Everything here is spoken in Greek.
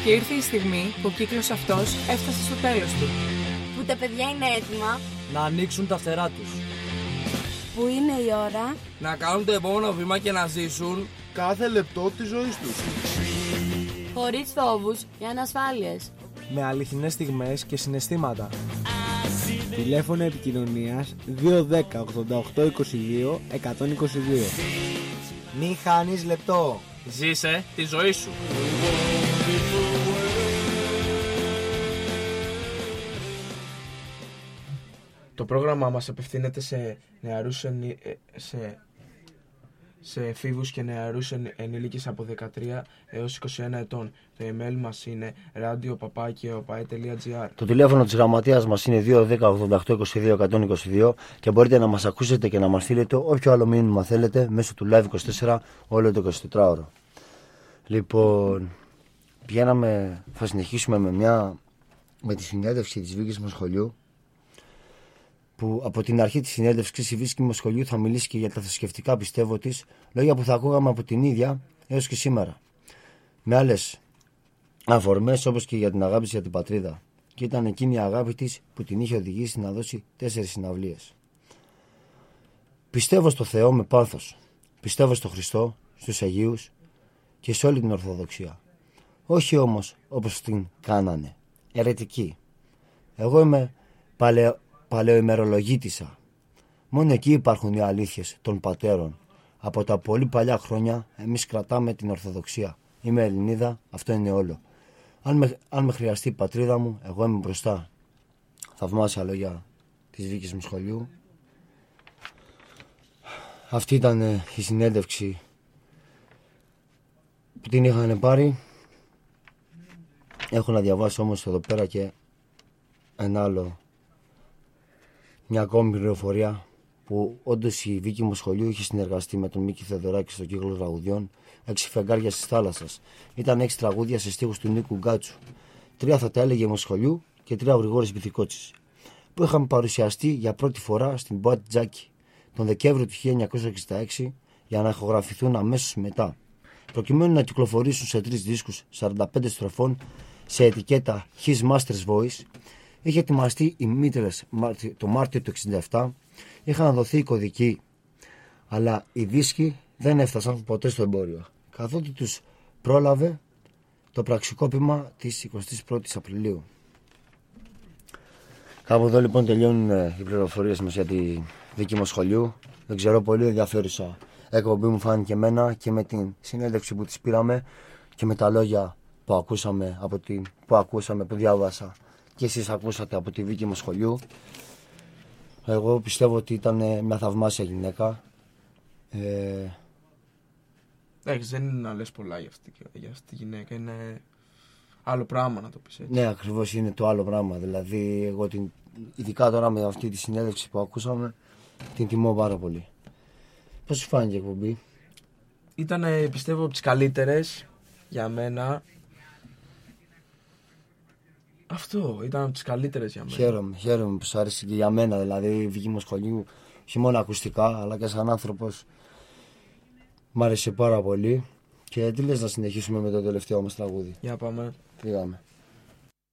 Και ήρθε η στιγμή που ο κύκλος αυτός έφτασε στο τέλος του. Που τα παιδιά είναι έτοιμα να ανοίξουν τα φτερά τους. Που είναι η ώρα να κάνουν το επόμενο βήμα και να ζήσουν κάθε λεπτό της ζωής τους. Χωρίς φόβους ή ανασφάλειες. Με αληθινές στιγμές και συναισθήματα. Τηλέφωνο επικοινωνίας 210 88 22 122. Μη χάνεις λεπτό. Ζήσε τη ζωή σου. Το πρόγραμμα μας απευθύνεται σε νεαρούς σε εφήβους και νεαρούς ενήλικες από 13 έως 21 ετών. Το email μας είναι radio@opae.gr. Το τηλέφωνο της γραμματείας μας είναι 210 88 22 122 και μπορείτε να μας ακούσετε και να μας στείλετε όποιο άλλο μήνυμα θέλετε μέσω του Live 24 όλο το 24ωρο. Λοιπόν, θα συνεχίσουμε με τη συνέντευξη της Βίκης Μοσχολιού, που από την αρχή της συνέντευξης η Βίκη Μοσχολιού θα μιλήσει και για τα θρησκευτικά πιστεύω της, λόγια που θα ακούγαμε από την ίδια έως και σήμερα. Με άλλες αφορμές, όπως και για την αγάπη της για την πατρίδα. Και ήταν εκείνη η αγάπη της που την είχε οδηγήσει να δώσει 4 συναυλίες. Πιστεύω στο Θεό με πάθος. Πιστεύω στο Χριστό, στους Αγίους και σε όλη την Ορθοδοξία. Όχι όμως όπως την κάνανε, αιρετική. Εγώ είμαι παλαιοημερολογήτησα. Μόνο εκεί υπάρχουν οι αλήθειες των πατέρων. Από τα πολύ παλιά χρόνια εμείς κρατάμε την Ορθοδοξία. Είμαι Ελληνίδα, αυτό είναι όλο. Αν με χρειαστεί η πατρίδα μου, εγώ είμαι μπροστά. Θαυμάσια λόγια της Βίκης Μοσχολιού. Αυτή ήταν η συνέντευξη που την είχαν πάρει. Έχω να διαβάσω όμως εδώ πέρα και μια ακόμη πληροφορία, που όντως η Βίκη Μοσχολιού είχε συνεργαστεί με τον Μίκη Θεοδωράκη στο κύκλο τραγουδιών 6 φεγγάρια της θάλασσας. Ήταν 6 τραγούδια σε στίχους του Νίκου Γκάτσου. 3 θα τα έλεγε Μοσχολιού και 3 ο Γρηγόρης Μπιθικότσης, που είχαν παρουσιαστεί για πρώτη φορά στην Boat Τζάκι τον Δεκέμβριο του 1966 για να ηχογραφηθούν αμέσως μετά, προκειμένου να κυκλοφορήσουν σε 3 δίσκους 45 στροφών σε ετικέτα His Master's Voice. Είχε ετοιμαστεί οι μήτρες το Μάρτιο του 1967, είχαν δοθεί οι κωδικοί, αλλά οι δίσκοι δεν έφτασαν ποτέ στο εμπόριο, καθότι τους πρόλαβε το πραξικόπημα της 21ης Απριλίου. Κάπου εδώ λοιπόν τελειώνουν οι πληροφορίες μας για τη Βίκη Μοσχολιού. Δεν ξέρω, πολύ ενδιαφέρουσα εκπομπή μου φάνηκε εμένα, και με την συνέντευξη που της πήραμε και με τα λόγια που ακούσαμε, που διάβασα και εσείς ακούσατε από τη Βίκη Μοσχολιού. Εγώ πιστεύω ότι ήταν μια θαυμάσια γυναίκα. Δεν είναι να λες πολλά για αυτή τη γυναίκα, είναι άλλο πράγμα να το πεις έτσι. Ναι, ακριβώς, είναι το άλλο πράγμα. Δηλαδή εγώ ειδικά τώρα με αυτή τη συνέντευξη που ακούσαμε, την τιμώ πάρα πολύ. Πώς σου φάνηκε η εκπομπή? Ήταν, πιστεύω, από τις καλύτερες για μένα. Αυτό ήταν από τις καλύτερες για μένα. Χαίρομαι που σου άρεσε και για μένα. Δηλαδή η Βίκη Μοσχολιού, όχι μόνο ακουστικά αλλά και σαν άνθρωπος, μ' άρεσε πάρα πολύ. Και τι λες να συνεχίσουμε με το τελευταίο μας τραγούδι? Για πάμε. Πήγαμε.